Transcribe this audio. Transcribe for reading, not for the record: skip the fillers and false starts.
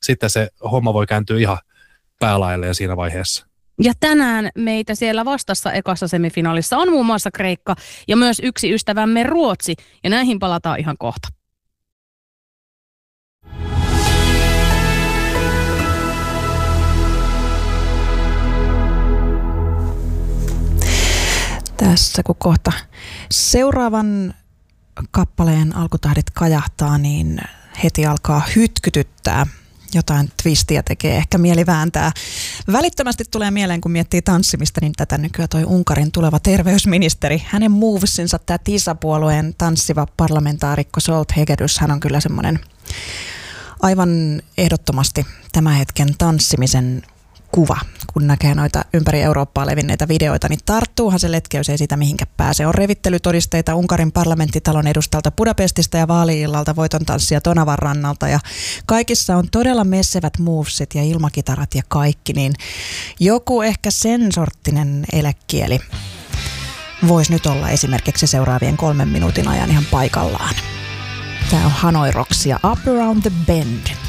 sitten se homma voi kääntyä ihan päälaelleen siinä vaiheessa. Ja tänään meitä siellä vastassa ekassa semifinaalissa on muun muassa Kreikka ja myös yksi ystävämme Ruotsi. Ja näihin palataan ihan kohta. Tässä kun kohta seuraavan kappaleen alkutahdit kajahtaa, niin heti alkaa hytkytyttää. Jotain twistiä tekee, ehkä mieli vääntää. Välittömästi tulee mieleen, kun miettii tanssimista, niin tätä nykyään toi Unkarin tuleva terveysministeri. Hänen movesinsa, tämä TISA-puolueen tanssiva parlamentaarikko Zsolt Hegedus, hän on kyllä semmoinen aivan ehdottomasti tämän hetken tanssimisen kuva. Kun näkee noita ympäri Eurooppaa levinneitä videoita, niin tarttuuhan se letkeys, ei sitä mihinkä pääse. On revittelytodisteita Unkarin parlamenttitalon edustalta Budapestista ja vaali-illalta voiton tanssia Tonavan rannalta. Ja kaikissa on todella messevät movesit ja ilmakitarat ja kaikki, niin joku ehkä sen sorttinen elekieli voisi nyt olla esimerkiksi seuraavien 3 minuutin ajan ihan paikallaan. Tämä on Hanoi Rocks ja Up Around the Bend.